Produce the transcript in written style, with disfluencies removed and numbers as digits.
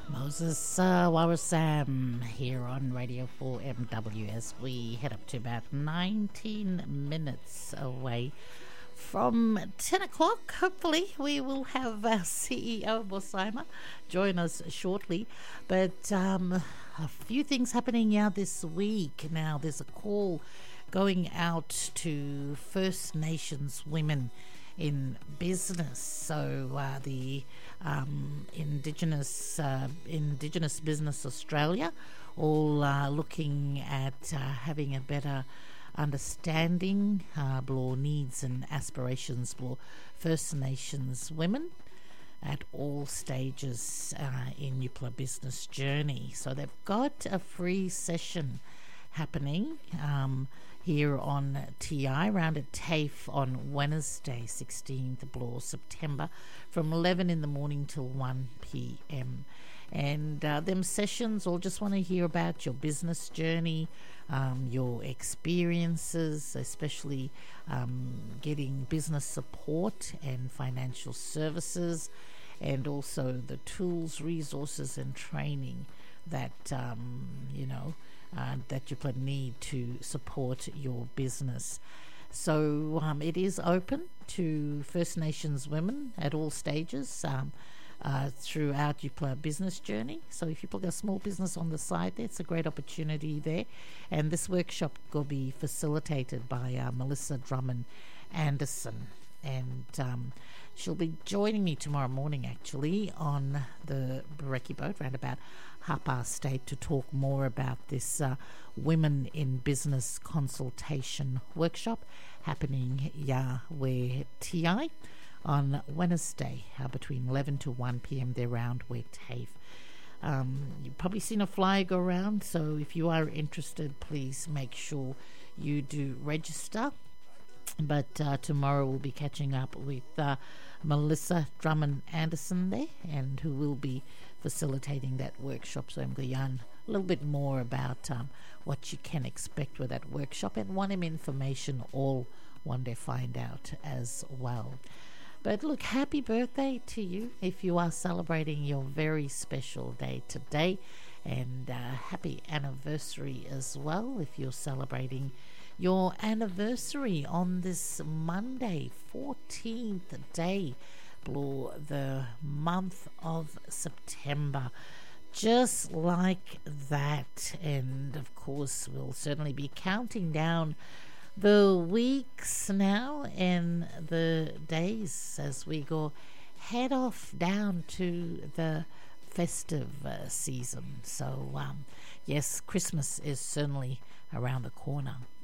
Moses Warasam here on Radio 4MW as we head up to about 19 minutes away from 10 o'clock. Hopefully we will have our CEO Bosaima join us shortly, but a few things happening this week. Now there's a call going out to First Nations women in business. So the Indigenous Business Australia all looking at having a better understanding for needs and aspirations for First Nations women at all stages in Yoopla business journey. So they've got a free session happening here on TI around at TAFE on Wednesday 16th September from 11 in the morning till 1 p.m. And them sessions all just want to hear about your business journey, your experiences, especially getting business support and financial services, and also the tools, resources and training that that you need to support your business. So it is open to First Nations women at all stages throughout your business journey. So if you've got a small business on the side there, it's a great opportunity there. And this workshop will be facilitated by Melissa Drummond Anderson. And she'll be joining me tomorrow morning actually on the Bareki boat around about 8:30 to talk more about this Women in Business consultation workshop happening where TI on Wednesday between 11 to 1 p.m. there around where TAFE. You've probably seen a flyer go around, so if you are interested, please make sure you do register. But tomorrow we'll be catching up with Melissa Drummond Anderson there, and who will be facilitating that workshop. So I'm going to yarn a little bit more about what you can expect with that workshop, and want him information all one day find out as well. But look, happy birthday to you if you are celebrating your very special day today, and happy anniversary as well if you're celebrating your anniversary on this Monday, 14th day for the month of September. Just like that. And of course, we'll certainly be counting down the weeks now and the days as we go head off down to the festive season. So yes, Christmas is certainly around the corner.